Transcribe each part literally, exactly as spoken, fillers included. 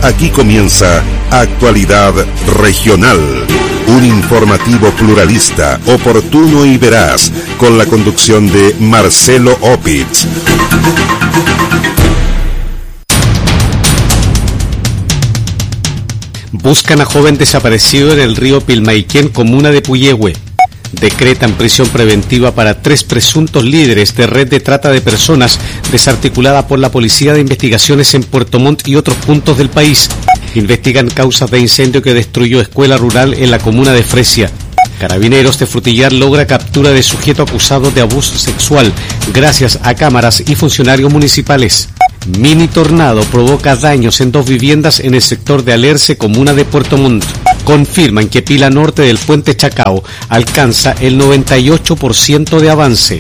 Aquí comienza Actualidad Regional, un informativo pluralista, oportuno y veraz, con la conducción de Marcelo Opitz. Buscan a joven desaparecido en el río Pilmaiquén, comuna de Puyehue. Decretan prisión preventiva para tres presuntos líderes de red de trata de personas desarticulada por la Policía de Investigaciones en Puerto Montt y otros puntos del país. Investigan causas de incendio que destruyó escuela rural en la comuna de Fresia. Carabineros de Frutillar logra captura de sujeto acusado de abuso sexual gracias a cámaras y funcionarios municipales. Mini tornado provoca daños en dos viviendas en el sector de Alerce, comuna de Puerto Montt. Confirman que pila norte del puente Chacao alcanza el noventa y ocho por ciento de avance.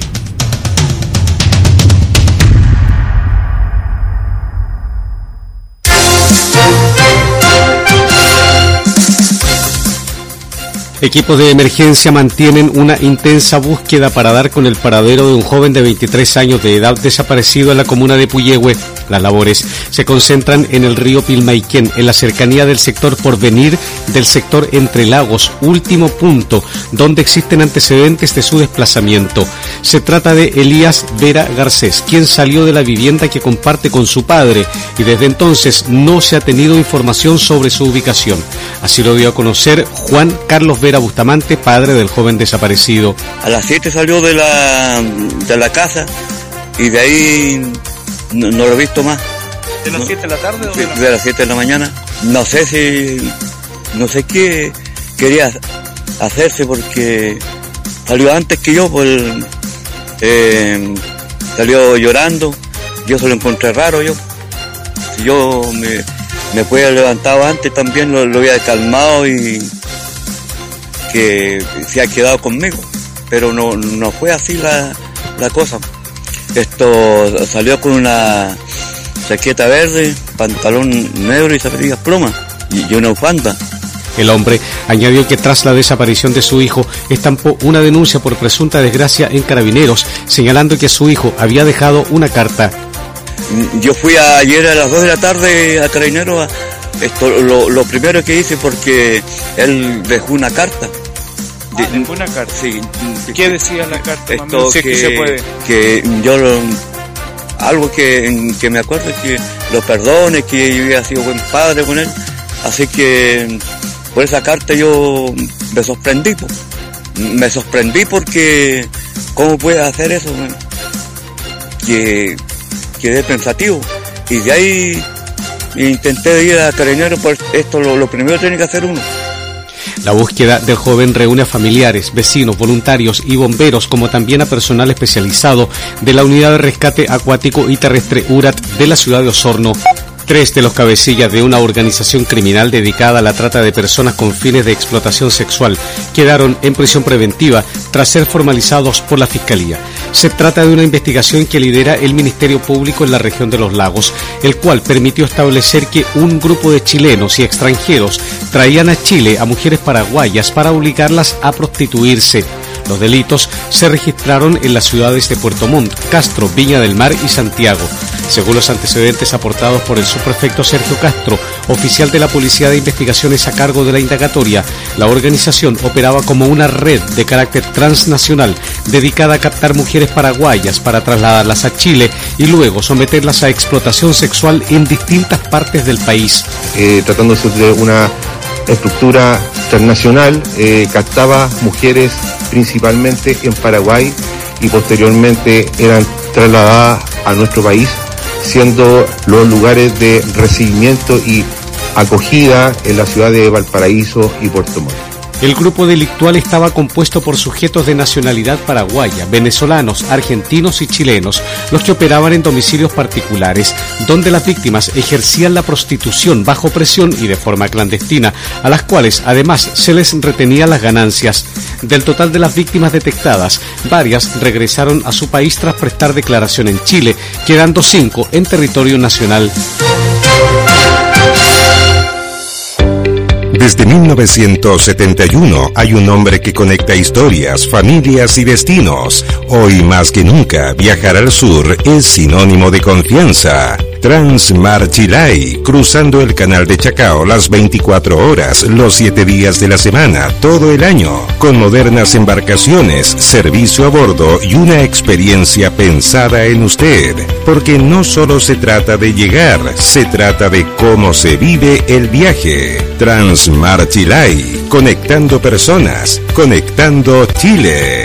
Equipos de emergencia mantienen una intensa búsqueda para dar con el paradero de un joven de veintitrés años de edad desaparecido en la comuna de Puyehue. Las labores se concentran en el río Pilmaiquén, en la cercanía del sector Porvenir del sector Entre Lagos, último punto donde existen antecedentes de su desplazamiento. Se trata de Elías Vera Garcés, quien salió de la vivienda que comparte con su padre y desde entonces no se ha tenido información sobre su ubicación. Así lo dio a conocer Juan Carlos Vera Bustamante, padre del joven desaparecido. A las siete salió de la de la casa y de ahí no, no lo he visto más. ¿De las siete de la tarde o de, de, la... de las siete de la mañana? No sé si, no sé qué quería hacerse porque salió antes que yo, pues, eh, salió llorando, yo se lo encontré raro yo. Si yo me, me pude haber levantado antes también lo, lo había calmado y que se ha quedado conmigo, pero no, no fue así la, la cosa. Esto salió con una chaqueta verde, pantalón negro y zapatillas plomas y una bufanda. El hombre añadió que tras la desaparición de su hijo estampó una denuncia por presunta desgracia en Carabineros, señalando que su hijo había dejado una carta. Yo fui a, ayer a las dos de la tarde a Carabineros. Esto lo, lo primero que hice porque él dejó una carta. Ah, dejó una carta. Sí. ¿Qué decía la carta? Esto si que, es que se puede. Que yo lo, algo que, que me acuerdo es que lo perdone, que yo había sido buen padre con él. Así que por esa carta yo me sorprendí. Pues. Me sorprendí porque ¿cómo puede hacer eso? Man? Que quedé pensativo. Y de ahí intenté ir a Carabineros, pues esto lo, lo primero que tiene que hacer uno. La búsqueda del joven reúne a familiares, vecinos, voluntarios y bomberos, como también a personal especializado de la Unidad de Rescate Acuático y Terrestre U R A T de la ciudad de Osorno. Tres de los cabecillas de una organización criminal dedicada a la trata de personas con fines de explotación sexual quedaron en prisión preventiva tras ser formalizados por la Fiscalía. Se trata de una investigación que lidera el Ministerio Público en la región de Los Lagos, el cual permitió establecer que un grupo de chilenos y extranjeros traían a Chile a mujeres paraguayas para obligarlas a prostituirse. Los delitos se registraron en las ciudades de Puerto Montt, Castro, Viña del Mar y Santiago. Según los antecedentes aportados por el subprefecto Sergio Castro, oficial de la Policía de Investigaciones a cargo de la indagatoria, la organización operaba como una red de carácter transnacional dedicada a captar mujeres paraguayas para trasladarlas a Chile y luego someterlas a explotación sexual en distintas partes del país. Eh, tratándose de una estructura transnacional, eh, captaba mujeres principalmente en Paraguay y posteriormente eran trasladadas a nuestro país, siendo los lugares de recibimiento y acogida en la ciudad de Valparaíso y Puerto Montt. El grupo delictual estaba compuesto por sujetos de nacionalidad paraguaya, venezolanos, argentinos y chilenos, los que operaban en domicilios particulares, donde las víctimas ejercían la prostitución bajo presión y de forma clandestina, a las cuales además se les retenía las ganancias. Del total de las víctimas detectadas, varias regresaron a su país tras prestar declaración en Chile, quedando cinco en territorio nacional. Desde mil novecientos setenta y uno hay un nombre que conecta historias, familias y destinos. Hoy más que nunca, viajar al sur es sinónimo de confianza. Transmarchilay, cruzando el canal de Chacao las veinticuatro horas, los siete días de la semana, todo el año, con modernas embarcaciones, servicio a bordo y una experiencia pensada en usted. Porque no solo se trata de llegar, se trata de cómo se vive el viaje. Transmarchilay, conectando personas, conectando Chile.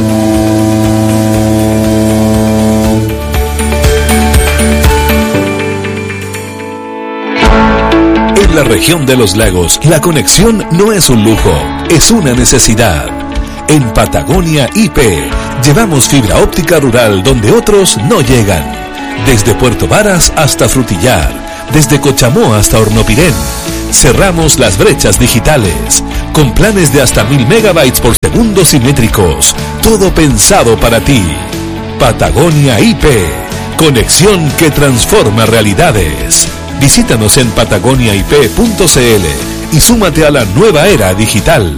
En la región de los lagos, la conexión no es un lujo, es una necesidad. En Patagonia I P, llevamos fibra óptica rural donde otros no llegan. Desde Puerto Varas hasta Frutillar, desde Cochamó hasta Hornopirén. Cerramos las brechas digitales, con planes de hasta mil megabytes por segundo simétricos. Todo pensado para ti. Patagonia I P, conexión que transforma realidades. Visítanos en patagonia i p punto c l y súmate a la nueva era digital.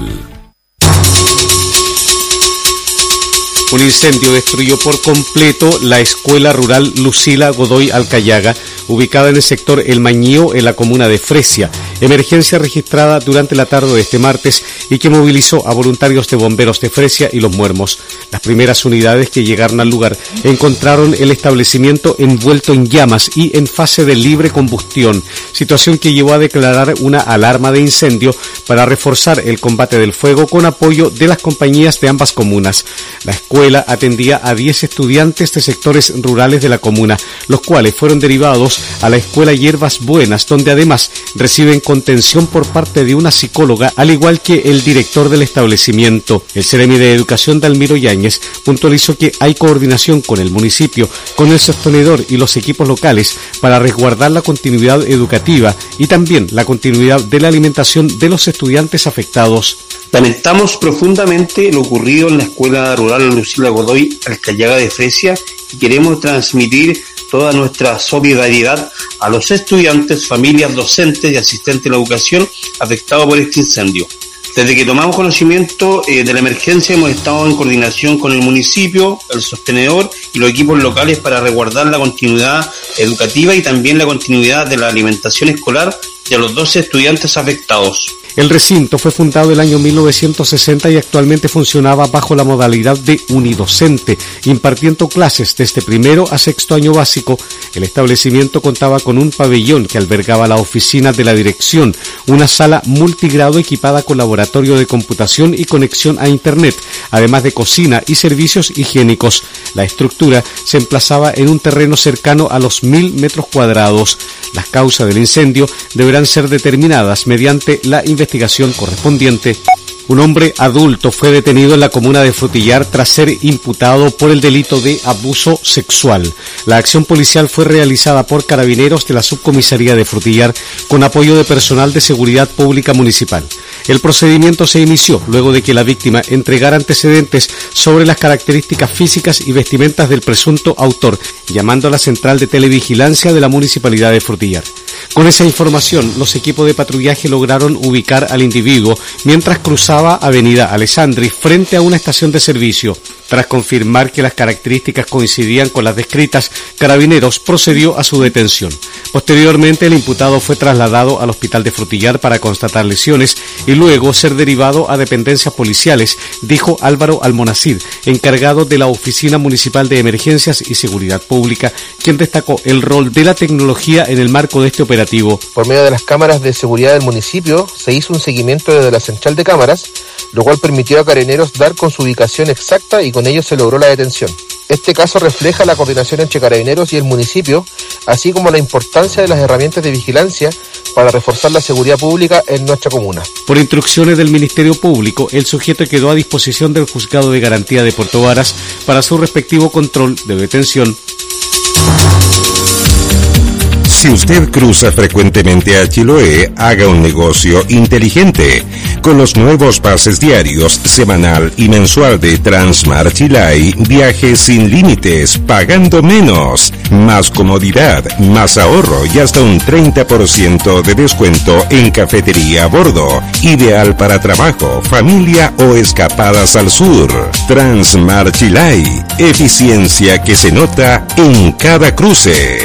Un incendio destruyó por completo la escuela rural Lucila Godoy Alcayaga, ubicada en el sector El Mañío, en la comuna de Fresia. Emergencia registrada durante la tarde de este martes y que movilizó a voluntarios de bomberos de Fresia y Los Muermos. Las primeras unidades que llegaron al lugar encontraron el establecimiento envuelto en llamas y en fase de libre combustión, situación que llevó a declarar una alarma de incendio para reforzar el combate del fuego con apoyo de las compañías de ambas comunas. La escuela atendía a diez estudiantes de sectores rurales de la comuna, los cuales fueron derivados a la escuela Hierbas Buenas, donde además reciben contención por parte de una psicóloga, al igual que el director del establecimiento. El Seremi de Educación, Dalmiro Yáñez, puntualizó que hay coordinación con el municipio, con el sostenedor y los equipos locales para resguardar la continuidad educativa y también la continuidad de la alimentación de los estudiantes afectados. Lamentamos profundamente lo ocurrido en la escuela rural Lucila Godoy Alcayaga de Fresia y queremos transmitir toda nuestra solidaridad a los estudiantes, familias, docentes y asistentes de la educación afectados por este incendio. Desde que tomamos conocimiento eh, de la emergencia hemos estado en coordinación con el municipio, el sostenedor y los equipos locales para resguardar la continuidad educativa y también la continuidad de la alimentación escolar de los doce estudiantes afectados. El recinto fue fundado el año mil novecientos sesenta y actualmente funcionaba bajo la modalidad de unidocente, impartiendo clases desde primero a sexto año básico. El establecimiento contaba con un pabellón que albergaba la oficina de la dirección, una sala multigrado equipada con laboratorio de computación y conexión a internet, además de cocina y servicios higiénicos. La estructura se emplazaba en un terreno cercano a los mil metros cuadrados. Las causas del incendio deberán ser determinadas mediante la investigación investigación correspondiente. Un hombre adulto fue detenido en la comuna de Frutillar tras ser imputado por el delito de abuso sexual. La acción policial fue realizada por carabineros de la subcomisaría de Frutillar con apoyo de personal de seguridad pública municipal. El procedimiento se inició luego de que la víctima entregara antecedentes sobre las características físicas y vestimentas del presunto autor, llamando a la central de televigilancia de la municipalidad de Frutillar. Con esa información, los equipos de patrullaje lograron ubicar al individuo mientras cruzaba Avenida Alessandri frente a una estación de servicio. Tras confirmar que las características coincidían con las descritas, Carabineros procedió a su detención. Posteriormente, el imputado fue trasladado al hospital de Frutillar para constatar lesiones y luego ser derivado a dependencias policiales, dijo Álvaro Almonacid, encargado de la Oficina Municipal de Emergencias y Seguridad Pública, quien destacó el rol de la tecnología en el marco de este operativo. Por medio de las cámaras de seguridad del municipio, se hizo un seguimiento desde la central de cámaras, lo cual permitió a Carabineros dar con su ubicación exacta y con ello se logró la detención. Este caso refleja la coordinación entre Carabineros y el municipio, así como la importancia de las herramientas de vigilancia para reforzar la seguridad pública en nuestra comuna. Por instrucciones del Ministerio Público, el sujeto quedó a disposición del Juzgado de Garantía de Puerto Varas para su respectivo control de detención. Si usted cruza frecuentemente a Chiloé, haga un negocio inteligente. Con los nuevos pases diarios, semanal y mensual de Transmar Chilay, viaje sin límites, pagando menos. Más comodidad, más ahorro y hasta un treinta por ciento de descuento en cafetería a bordo. Ideal para trabajo, familia o escapadas al sur. Transmar Chilay, eficiencia que se nota en cada cruce.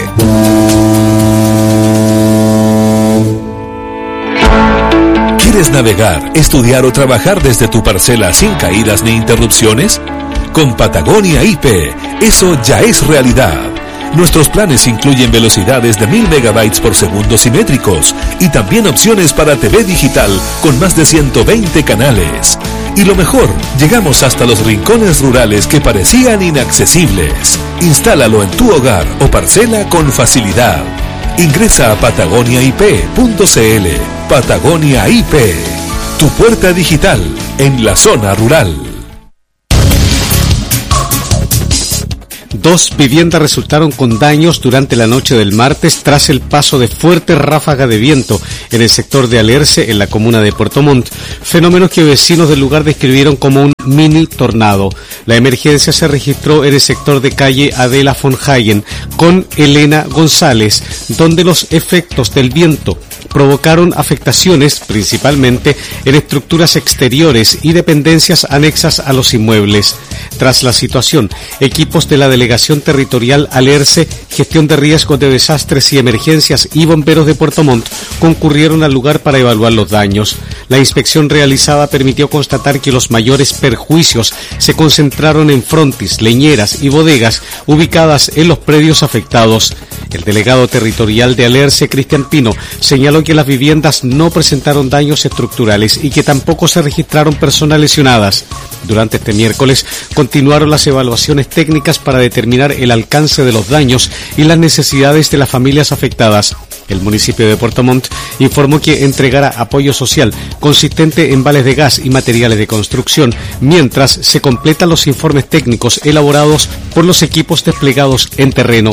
¿Quieres navegar, estudiar o trabajar desde tu parcela sin caídas ni interrupciones? Con Patagonia I P, eso ya es realidad. Nuestros planes incluyen velocidades de mil megabytes por segundo simétricos y también opciones para T V digital con más de ciento veinte canales. Y lo mejor, llegamos hasta los rincones rurales que parecían inaccesibles. Instálalo en tu hogar o parcela con facilidad. Ingresa a patagonia i p punto c l. Patagonia I P, tu puerta digital en la zona rural. Dos viviendas resultaron con daños durante la noche del martes tras el paso de fuerte ráfaga de viento en el sector de Alerce, en la comuna de Puerto Montt, fenómenos que vecinos del lugar describieron como un mini tornado. La emergencia se registró en el sector de calle Adela von Hayen con Elena González, donde los efectos del viento provocaron afectaciones principalmente en estructuras exteriores y dependencias anexas a los inmuebles. Tras la situación, equipos de la Delegación Territorial Alerce, Gestión de Riesgos de Desastres y Emergencias y bomberos de Puerto Montt concurrieron al lugar para evaluar los daños. La inspección realizada permitió constatar que los mayores perjuicios se concentraron en frontis, leñeras y bodegas ubicadas en los predios afectados. El delegado territorial de Alerce, Cristian Pino, señaló que las viviendas no presentaron daños estructurales y que tampoco se registraron personas lesionadas. Durante este miércoles continuaron las evaluaciones técnicas para determinar el alcance de los daños y las necesidades de las familias afectadas. El municipio de Puerto Montt informó que entregará apoyo social consistente en vales de gas y materiales de construcción, mientras se completan los informes técnicos elaborados por los equipos desplegados en terreno.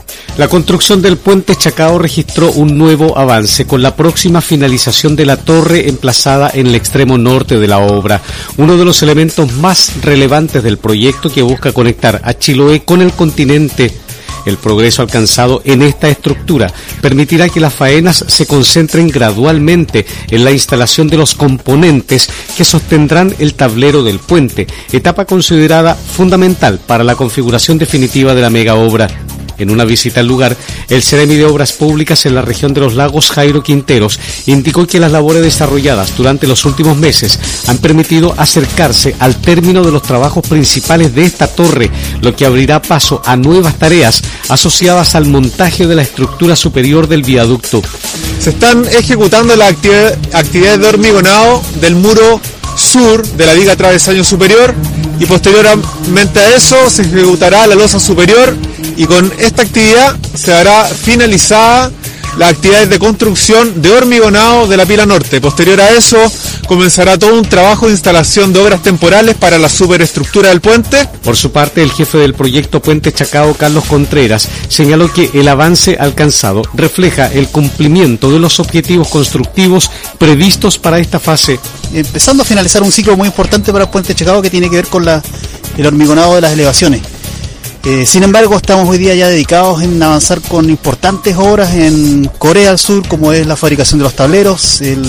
La construcción del puente Chacao registró un nuevo avance con la próxima finalización de la torre emplazada en el extremo norte de la obra, uno de los elementos más relevantes del proyecto que busca conectar a Chiloé con el continente. El progreso alcanzado en esta estructura permitirá que las faenas se concentren gradualmente en la instalación de los componentes que sostendrán el tablero del puente, etapa considerada fundamental para la configuración definitiva de la mega obra. En una visita al lugar, el Seremi de Obras Públicas en la región de los Lagos, Jairo Quinteros, indicó que las labores desarrolladas durante los últimos meses han permitido acercarse al término de los trabajos principales de esta torre, lo que abrirá paso a nuevas tareas asociadas al montaje de la estructura superior del viaducto. Se están ejecutando las actividad, actividades de hormigonado del muro sur de la viga travesaño superior y posteriormente a eso se ejecutará la losa superior y con esta actividad se hará finalizada las actividades de construcción de hormigonado de la pila norte. Posterior a eso comenzará todo un trabajo de instalación de obras temporales para la superestructura del puente. Por su parte, el jefe del proyecto Puente Chacao, Carlos Contreras, señaló que el avance alcanzado refleja el cumplimiento de los objetivos constructivos previstos para esta fase. Empezando a finalizar un ciclo muy importante para el Puente Chacao que tiene que ver con la, el hormigonado de las elevaciones. Eh, sin embargo, estamos hoy día ya dedicados en avanzar con importantes obras en Corea del Sur, como es la fabricación de los tableros, el,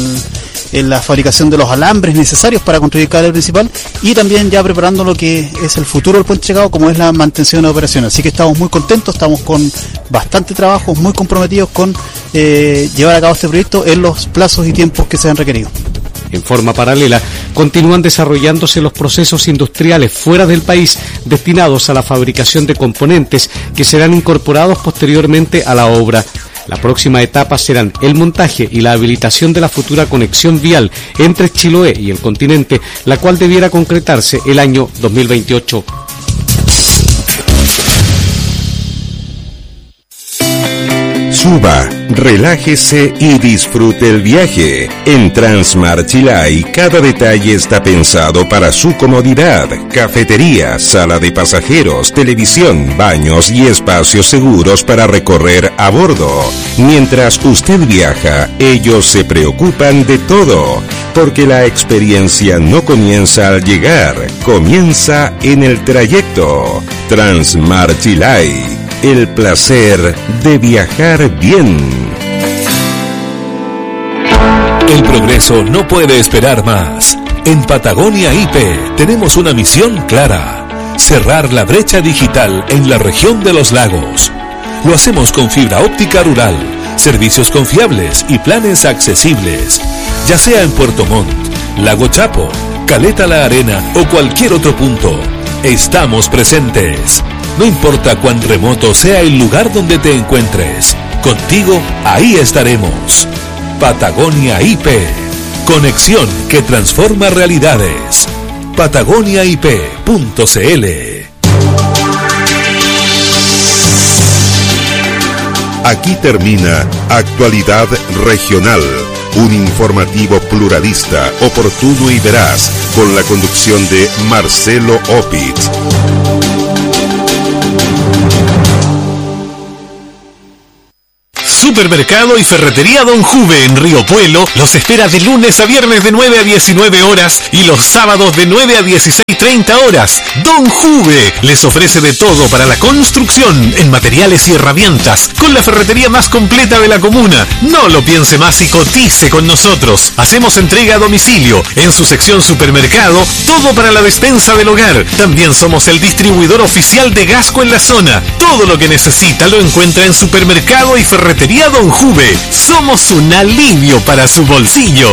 en la fabricación de los alambres necesarios para construir el cable principal y también ya preparando lo que es el futuro del Puente Chacao, como es la mantención de operaciones. Así que estamos muy contentos, estamos con bastante trabajo, muy comprometidos con eh, llevar a cabo este proyecto en los plazos y tiempos que se han requerido. En forma paralela, continúan desarrollándose los procesos industriales fuera del país destinados a la fabricación de componentes que serán incorporados posteriormente a la obra. La próxima etapa serán el montaje y la habilitación de la futura conexión vial entre Chiloé y el continente, la cual debiera concretarse el año dos mil veintiocho. Suba, relájese y disfrute el viaje. En Transmar Chilay, cada detalle está pensado para su comodidad. Cafetería, sala de pasajeros, televisión, baños y espacios seguros para recorrer a bordo. Mientras usted viaja, ellos se preocupan de todo, porque la experiencia no comienza al llegar, comienza en el trayecto. Transmar Chilay. El placer de viajar bien. El progreso no puede esperar más. En Patagonia I P tenemos una misión clara: cerrar la brecha digital en la región de los lagos. Lo hacemos con fibra óptica rural, servicios confiables y planes accesibles. Ya sea en Puerto Montt, Lago Chapo, Caleta La Arena o cualquier otro punto, estamos presentes. No importa cuán remoto sea el lugar donde te encuentres, contigo ahí estaremos. Patagonia I P. Conexión que transforma realidades. patagonia i p punto c l. Aquí termina Actualidad Regional, un informativo pluralista, oportuno y veraz, con la conducción de Marcelo Opitz. Supermercado y Ferretería Don Juve en Río Puelo los espera de lunes a viernes de nueve a diecinueve horas y los sábados de nueve a dieciséis treinta horas. Don Juve les ofrece de todo para la construcción en materiales y herramientas, con la ferretería más completa de la comuna. No lo piense más y cotice con nosotros. Hacemos entrega a domicilio. En su sección supermercado, todo para la despensa del hogar. También somos el distribuidor oficial de Gasco en la zona. Todo lo que necesita lo encuentra en Supermercado y Ferretería Don Juve. Somos un alivio para su bolsillo.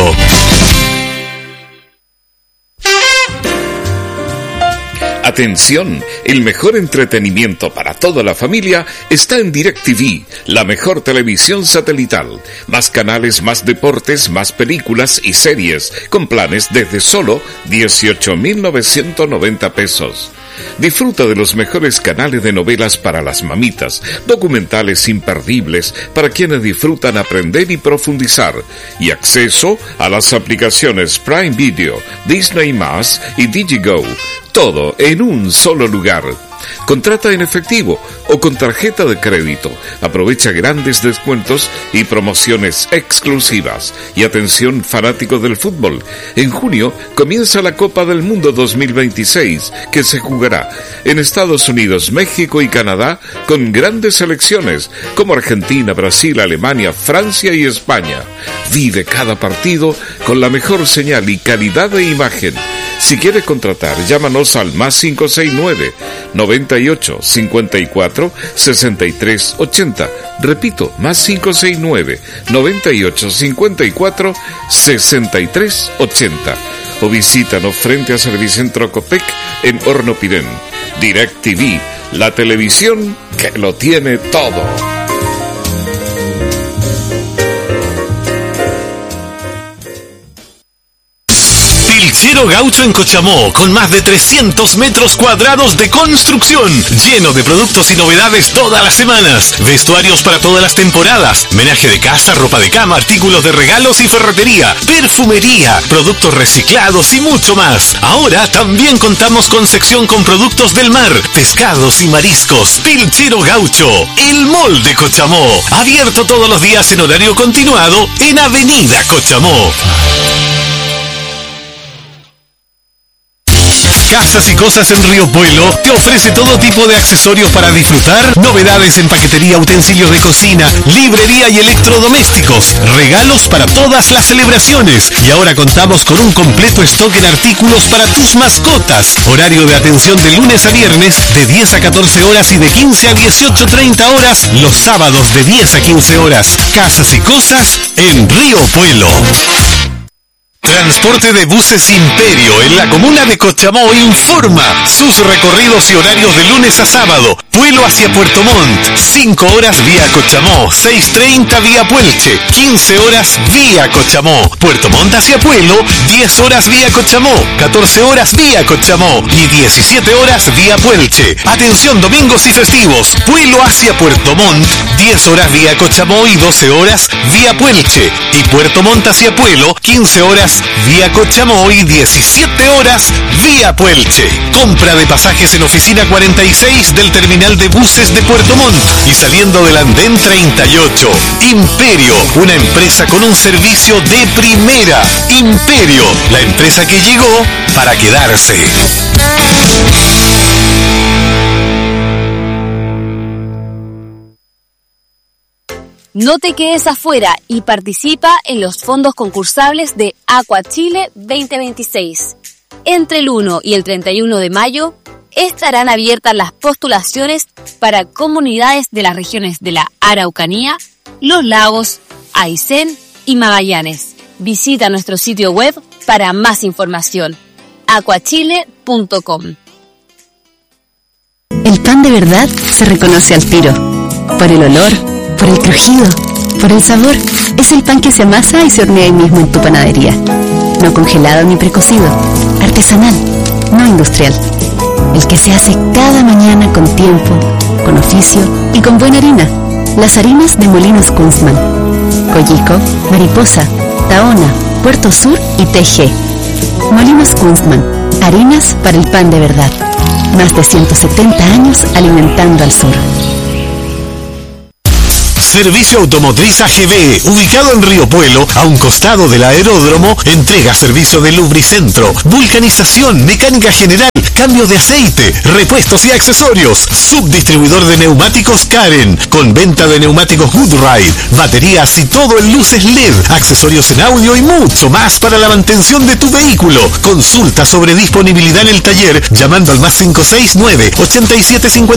Atención, el mejor entretenimiento para toda la familia está en DirecTV, la mejor televisión satelital. Más canales, más deportes, más películas y series, con planes desde solo dieciocho mil novecientos noventa pesos. Disfruta de los mejores canales de novelas para las mamitas, documentales imperdibles para quienes disfrutan aprender y profundizar, y acceso a las aplicaciones Prime Video, Disney más y DigiGo. Todo en un solo lugar. Contrata en efectivo o con tarjeta de crédito. Aprovecha grandes descuentos y promociones exclusivas. Y atención, fanáticos del fútbol. En junio comienza la Copa del Mundo dos mil veintiséis, que se jugará en Estados Unidos, México y Canadá, con grandes selecciones como Argentina, Brasil, Alemania, Francia y España. Vive cada partido con la mejor señal y calidad de imagen. Si quieres contratar, llámanos al más cinco seis nueve, noventa y ocho, cincuenta y cuatro, sesenta y tres ochenta. Repito, más cinco seis nueve, noventa y ocho, cincuenta y cuatro, sesenta y tres ochenta. O visítanos frente a Servicentro Copec en Hornopirén. DirecTV, la televisión que lo tiene todo. Pilchero Gaucho en Cochamó, con más de trescientos metros cuadrados de construcción, lleno de productos y novedades todas las semanas, vestuarios para todas las temporadas, menaje de casa, ropa de cama, artículos de regalos y ferretería, perfumería, productos reciclados y mucho más. Ahora también contamos con sección con productos del mar, pescados y mariscos. Pilchero Gaucho, el mall de Cochamó, abierto todos los días en horario continuado en Avenida Cochamó. Casas y Cosas en Río Puelo te ofrece todo tipo de accesorios para disfrutar, novedades en paquetería, utensilios de cocina, librería y electrodomésticos, regalos para todas las celebraciones. Y ahora contamos con un completo stock en artículos para tus mascotas. Horario de atención de lunes a viernes de diez a catorce horas y de quince a dieciocho treinta horas los sábados de diez a quince horas. Casas y Cosas en Río Puelo. Transporte de Buses Imperio en la comuna de Cochamó informa sus recorridos y horarios de lunes a sábado. Puelo hacia Puerto Montt, cinco horas vía Cochamó, seis treinta vía Puelche, quince horas vía Cochamó. Puerto Montt hacia Puelo, diez horas vía Cochamó, catorce horas vía Cochamó y diecisiete horas vía Puelche. Atención domingos y festivos, Puelo hacia Puerto Montt, diez horas vía Cochamó y doce horas vía Puelche. Y Puerto Montt hacia Puelo, quince horas vía Cochamó y diecisiete horas vía Puelche. Compra de pasajes en oficina cuarenta y seis del terminal de buses de Puerto Montt y saliendo del andén treinta y ocho. Imperio, una empresa con un servicio de primera. Imperio, la empresa que llegó para quedarse. No te quedes afuera y participa en los fondos concursables de Aqua Chile veinte veintiséis. Entre el uno y el treinta y uno de mayo estarán abiertas las postulaciones para comunidades de las regiones de la Araucanía, Los Lagos, Aysén y Magallanes. Visita nuestro sitio web para más información. aquachile punto com. El pan de verdad se reconoce al tiro. Por el olor, por el crujido, por el sabor. Es el pan que se amasa y se hornea ahí mismo en tu panadería. No congelado ni precocido. Artesanal, no industrial. El que se hace cada mañana con tiempo, con oficio y con buena harina. Las harinas de Molinos Kunstmann. Coyico, Mariposa, Taona, Puerto Sur y T G. Molinos Kunstmann. Harinas para el pan de verdad. Más de ciento setenta años alimentando al sur. Servicio Automotriz A G B, ubicado en Río Puelo, a un costado del aeródromo, entrega servicio de lubricentro, vulcanización, mecánica general, cambio de aceite, repuestos y accesorios. Subdistribuidor de neumáticos Karen, con venta de neumáticos Goodride, baterías y todo en luces L E D, accesorios en audio y mucho más para la mantención de tu vehículo. Consulta sobre disponibilidad en el taller llamando al más cinco seis nueve, ochenta y siete cincuenta